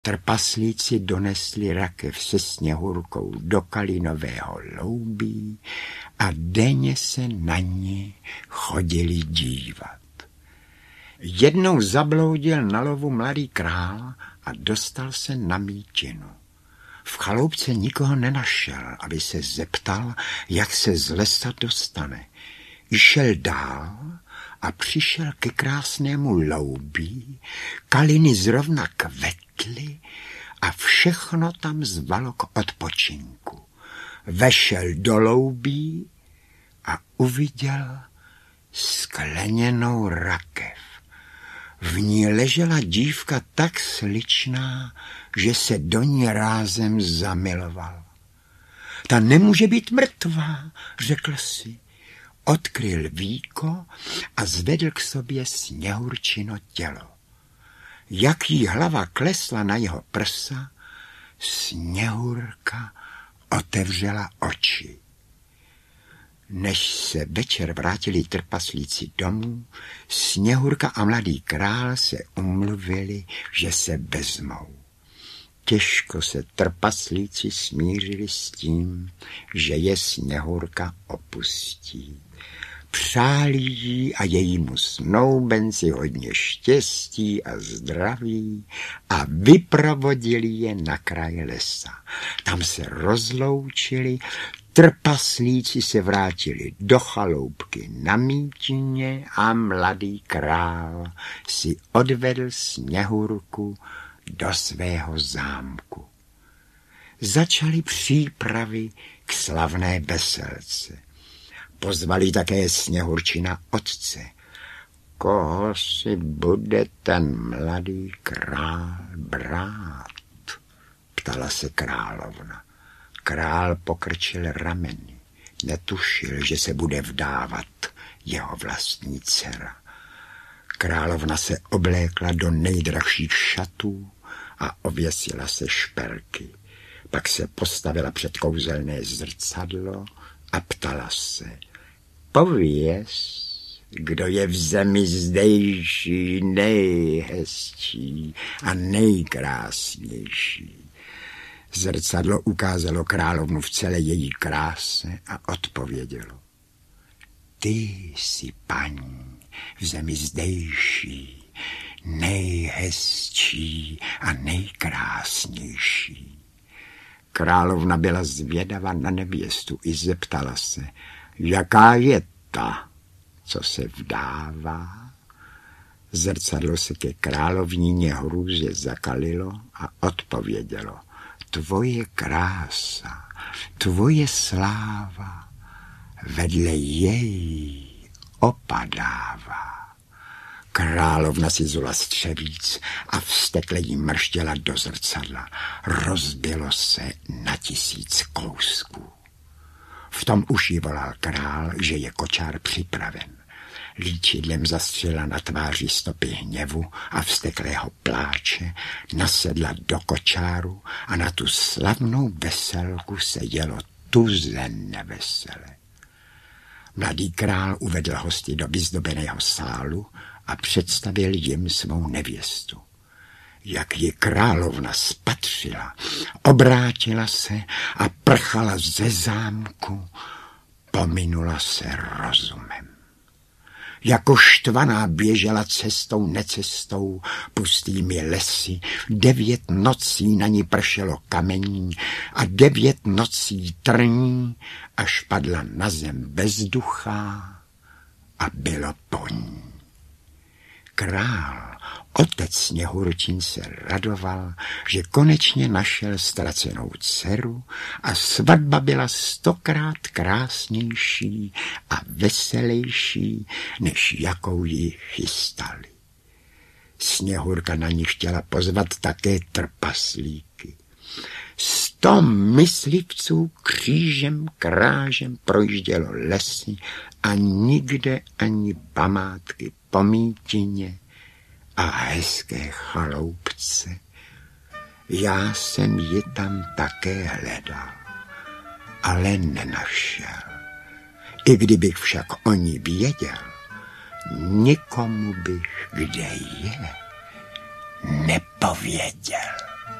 Trpaslíci donesli rakev se Sněhurkou do kalinového loubí a denně se na ní chodili dívat. Jednou zabloudil na lovu mladý král a dostal se na mítinu. V chaloupce nikoho nenašel, aby se zeptal, jak se z lesa dostane. Šel dál a přišel ke krásnému loubí, kaliny zrovna kvetly a všechno tam zvalo k odpočinku. Vešel do loubí a uviděl skleněnou rakev. V ní ležela dívka tak sličná, že se do ní rázem zamiloval. Ta nemůže být mrtvá, řekl si. Odkryl víko a zvedl k sobě Sněhurčino tělo. Jak jí hlava klesla na jeho prsa, Sněhurka otevřela oči. Než se večer vrátili trpaslíci domů, Sněhurka a mladý král se umluvili, že se vezmou. Těžko se trpaslíci smířili s tím, že je Sněhurka opustí. Přáli jí a jejímu snoubenci hodně štěstí a zdraví a vyprovodili je na kraj lesa. Tam se rozloučili, trpaslíci se vrátili do chaloupky na mítině a mladý král si odvedl Sněhurku do svého zámku. Začaly přípravy k slavné veselce. Pozvali také Sněhurčina otce. Koho si bude ten mladý král brát? Ptala se královna. Král pokrčil rameny. Netušil, že se bude vdávat jeho vlastní dcera. Královna se oblékla do nejdražších šatů a ověsila se šperky. Pak se postavila před kouzelné zrcadlo a ptala se. Pověz, kdo je v zemi zdejší nejhezčí a nejkrásnější. Zrcadlo ukázalo královnu v celé její kráse a odpovědělo. Ty jsi, paní, v zemi zdejší, nejhezčí a nejkrásnější. Královna byla zvědava na nevěstu i zeptala se, jaká je ta, co se vdává? Zrcadlo se ke královníně hrůze zakalilo a odpovědělo, tvoje krása, tvoje sláva vedle jej opadává. Královna si zula střevíc a vztekle jí mrštěla do zrcadla. Rozbilo se na 1000 kousků. V tom už jí volal král, že je kočár připraven. Líčidlem zastřela na tváři stopy hněvu a vzteklého pláče, nasedla do kočáru a na tu slavnou veselku se jelo tuze nevesele. Mladý král uvedl hosty do vyzdobeného sálu a představil jim svou nevěstu. Jak ji královna spatřila, obrátila se a prchala ze zámku, pominula se rozumem. Jako štvaná běžela cestou necestou, pustými lesy, 9 nocí na ní pršelo kamení a 9 nocí trní, až padla na zem bezduchá a bylo po ní. Král, otec Sněhurčin, se radoval, že konečně našel ztracenou dceru a svatba byla 100krát krásnější a veselější, než jakou ji chystali. Sněhurka na ní chtěla pozvat také trpaslíky. 100 myslivců křížem krážem projíždělo lesy a nikde ani památky po mítině a hezké chaloupce. Já jsem ji tam také hledal, ale nenašel. I kdybych však o ní věděl, nikomu bych, kde je, nepodal. to věděl.